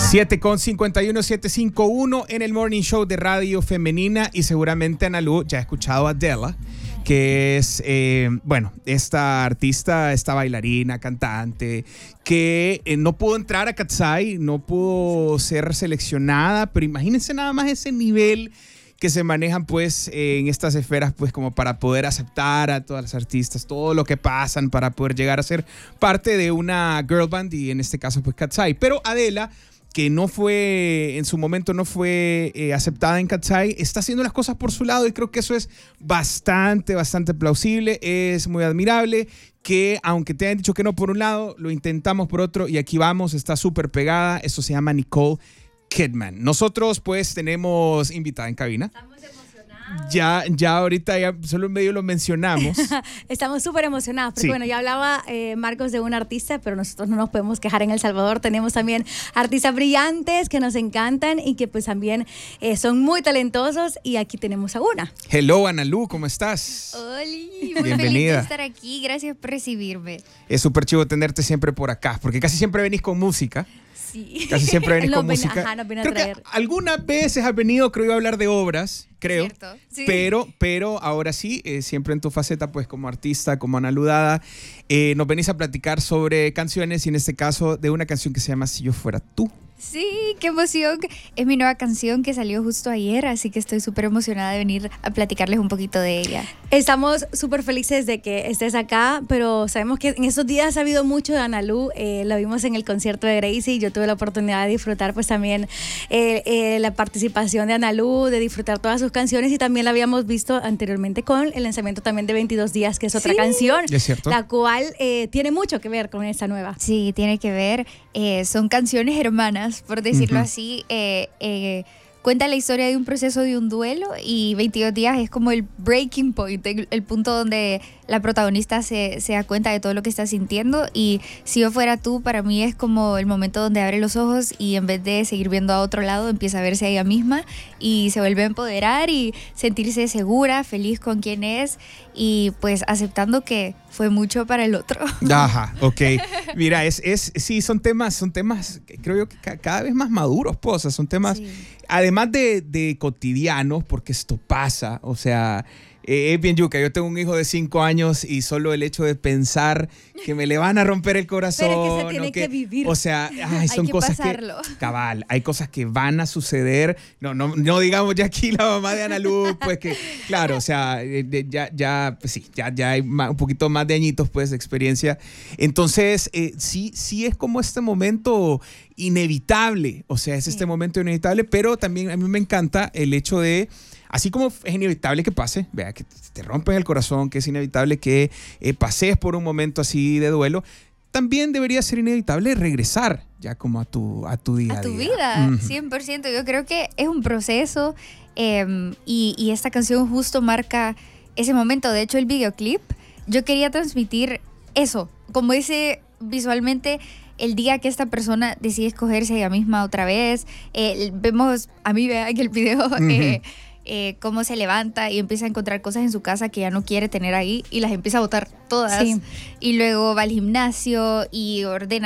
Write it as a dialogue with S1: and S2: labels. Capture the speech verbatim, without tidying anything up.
S1: siete con cincuenta y uno, siete cincuenta y uno en el Morning Show de Radio Femenina. Y seguramente Analu ya ha escuchado a Adele, que es, eh, bueno, esta artista, esta bailarina, cantante, que eh, no pudo entrar a Katsai, no pudo ser seleccionada, pero imagínense nada más ese nivel que se manejan pues eh, en estas esferas pues como para poder aceptar a todas las artistas, todo lo que pasan para poder llegar a ser parte de una girl band y en este caso pues Katsai. Pero Adela, que no fue, en su momento no fue eh, aceptada en Katsai, está haciendo las cosas por su lado y creo que eso es bastante, bastante plausible, es muy admirable que aunque te hayan dicho que no por un lado, lo intentamos por otro y aquí vamos, está súper pegada, eso se llama Nicole Kidman. Nosotros pues tenemos invitada en cabina.
S2: Estamos emocionados.
S1: Ya, ya ahorita ya solo en medio lo mencionamos.
S2: Estamos súper emocionados porque
S1: Sí.
S2: bueno, ya hablaba eh, Marcos de un artista, pero nosotros no nos podemos quejar en El Salvador. Tenemos también artistas brillantes que nos encantan y que pues también eh, son muy talentosos y aquí tenemos a una.
S1: Hello, Analu, ¿cómo estás?
S3: Oli, muy
S1: Bienvenida.
S3: feliz de estar aquí. Gracias por recibirme.
S1: Es súper chivo tenerte siempre por acá, porque casi siempre venís con música.
S3: Sí.
S1: Casi siempre venís
S2: Nos
S1: con
S2: ven-
S1: música.
S2: ajá, nos viene a
S1: Creo que
S2: traer.
S1: algunas veces has venido, creo, a hablar de obras, creo.
S3: Cierto, sí.
S1: Pero, pero ahora sí, eh, siempre en tu faceta, pues como artista, como Analu Dada, eh, nos venís a platicar sobre canciones y en este caso de una canción que se llama Si yo fuera tú.
S3: Sí, qué emoción. Es mi nueva canción que salió justo ayer, así que estoy súper emocionada de venir a platicarles un poquito de ella.
S2: Estamos súper felices de que estés acá, pero sabemos que en estos días ha habido mucho de Analu. Eh, la vimos en el concierto de Gracie y yo tuve la oportunidad de disfrutar pues también eh, eh, la participación de Analu, de disfrutar todas sus canciones y también la habíamos visto anteriormente con el lanzamiento también de veintidós días, que es otra
S3: Sí.
S2: canción,
S1: ¿Es cierto?
S2: la cual eh, tiene mucho que ver con esta nueva.
S3: Sí, tiene que ver. eh, son canciones hermanas, por decirlo
S1: Ujú.
S3: así. Eh, eh, cuenta la historia de un proceso de un duelo y veintidós días es como el breaking point, el, el punto donde la protagonista se, se da cuenta de todo lo que está sintiendo. Y Si yo fuera tú, para mí es como el momento donde abre los ojos y en vez de seguir viendo a otro lado, empieza a verse a ella misma y se vuelve a empoderar y sentirse segura, feliz con quien es y pues aceptando que fue mucho para el otro.
S1: Ajá, ok. Mira, es, es, sí, son temas, son temas, que creo yo que ca- cada vez más maduros, pues, o sea, son temas,
S3: Sí.
S1: además de, de cotidianos, porque esto pasa, o sea, eh, es bien yuca, yo tengo un hijo de cinco años y solo el hecho de pensar que me le van a romper el corazón.
S2: Pero es que se tiene
S1: o
S2: que vivir.
S1: O sea, ay,
S3: Hay
S1: son
S3: que
S1: cosas
S3: pasarlo.
S1: que, cabal, hay cosas que van a suceder, no, no, no digamos ya aquí la mamá de Analu, pues que, claro, o sea, eh, de- ya, ya, pues sí, ya, ya hay ma- un poquito más de añitos, pues, de experiencia. Entonces, eh, sí, sí es como este momento inevitable, o sea, es este
S3: Sí.
S1: momento inevitable, pero también a mí me encanta el hecho de, así como es inevitable que pase, vea, que te rompen el corazón, que es inevitable que eh, pases por un momento así de duelo, también debería ser inevitable regresar ya como a tu, a tu día a,
S3: A tu
S1: día.
S3: vida,
S1: Ujú.
S3: cien por ciento. Yo creo que es un proceso eh, y, y esta canción justo marca ese momento. De hecho, el videoclip, yo quería transmitir eso, como dice visualmente el día que esta persona decide escogerse a ella misma otra vez. Eh, vemos, a mí vea en el video, eh, eh, cómo se levanta y empieza a encontrar cosas en su casa que ya no quiere tener ahí y las empieza a botar todas.
S2: Sí.
S3: Y luego va al gimnasio y ordena